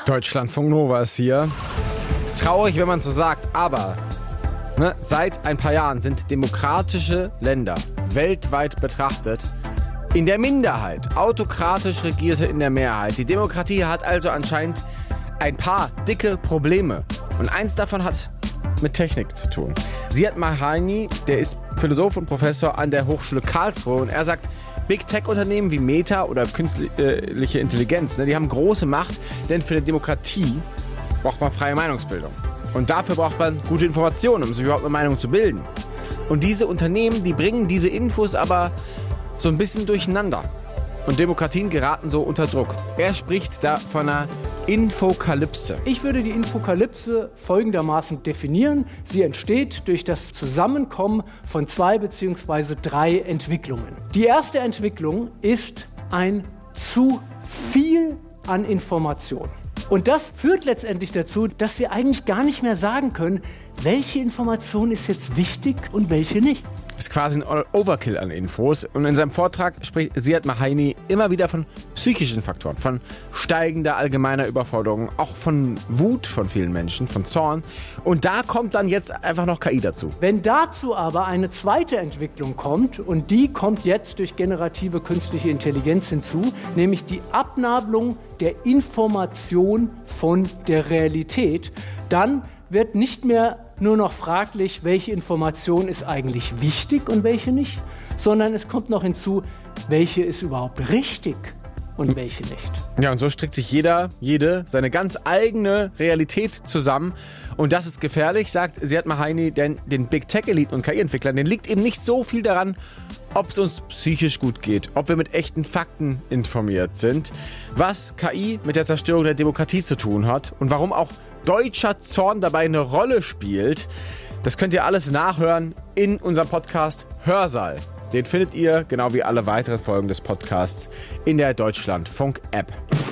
Deutschlandfunk Nova ist hier. Ist traurig, wenn man so sagt, aber seit ein paar Jahren sind demokratische Länder weltweit betrachtet in der Minderheit, autokratisch regierte in der Mehrheit. Die Demokratie hat also anscheinend ein paar dicke Probleme. Und eins davon hat mit Technik zu tun. Ziad Mahaini, der ist Philosoph und Professor an der Hochschule Karlsruhe und er sagt, Big Tech-Unternehmen wie Meta oder künstliche Intelligenz, die haben große Macht, denn für eine Demokratie braucht man freie Meinungsbildung. Und dafür braucht man gute Informationen, um sich überhaupt eine Meinung zu bilden. Und diese Unternehmen, die bringen diese Infos aber so ein bisschen durcheinander. Und Demokratien geraten so unter Druck. Er spricht da von einer Infokalypse. Ich würde die Infokalypse folgendermaßen definieren. Sie entsteht durch das Zusammenkommen von 2 bzw. 3 Entwicklungen. Die erste Entwicklung ist ein zu viel an Information. Und das führt letztendlich dazu, dass wir eigentlich gar nicht mehr sagen können, welche Information ist jetzt wichtig und welche nicht. Das ist quasi ein Overkill an Infos. Und in seinem Vortrag spricht Ziad Mahaini immer wieder von psychischen Faktoren, von steigender allgemeiner Überforderung, auch von Wut von vielen Menschen, von Zorn. Und da kommt dann jetzt einfach noch KI dazu. Wenn dazu aber eine zweite Entwicklung kommt, und die kommt jetzt durch generative künstliche Intelligenz hinzu, nämlich die Abnabelung der Information von der Realität, dann wird nicht mehr nur noch fraglich, welche Information ist eigentlich wichtig und welche nicht, sondern es kommt noch hinzu, welche ist überhaupt richtig und welche nicht. Ja, und so strickt sich jede seine ganz eigene Realität zusammen. Und das ist gefährlich, sagt Ziad Mahaini, denn den Big Tech-Eliten und KI-Entwicklern, denen liegt eben nicht so viel daran, ob es uns psychisch gut geht, ob wir mit echten Fakten informiert sind, was KI mit der Zerstörung der Demokratie zu tun hat und warum auch deutscher Zorn dabei eine Rolle spielt. Das könnt ihr alles nachhören in unserem Podcast Hörsaal. Den findet ihr, genau wie alle weiteren Folgen des Podcasts, in der Deutschlandfunk-App.